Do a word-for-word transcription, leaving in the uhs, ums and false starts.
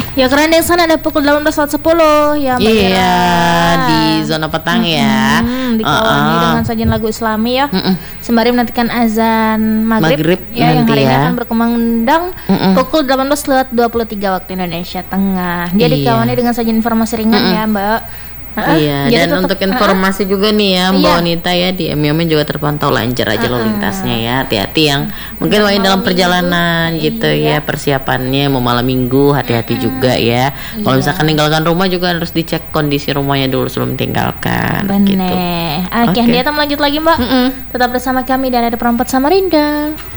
Ya keren deh, sana ada pukul delapan belas lewat sepuluh ya Mbak Iya, Ira. di zona petang ya. Hmm, dikawani Uh-uh. dengan sajian lagu Islami ya. Mm-mm. Sembari menantikan azan maghrib, Maghrib ya yang nanti hari ini ya. akan berkumandang Mm-mm. pukul delapan belas lewat dua puluh tiga waktu Indonesia Tengah. Dia Iya. dikawani dengan sajian informasi ringan Mm-mm. ya Mbak. Heeh, Iya, jadi dan tetap- untuk informasi juga nih ya Mbak Iya. Wanita ya, di M Y O M juga terpantau lancar aja lalu lintasnya ya. Hati-hati yang mungkin main dalam perjalanan gitu ya, persiapannya mau malam minggu hati-hati juga ya. Kalau misalkan ninggalkan rumah juga harus dicek kondisi rumahnya dulu sebelum tinggalkan gitu. Bener. Oke, Oke. dia akan lanjut lagi Mbak. Mm-mm. Tetap bersama kami dan ada perempat Samarinda.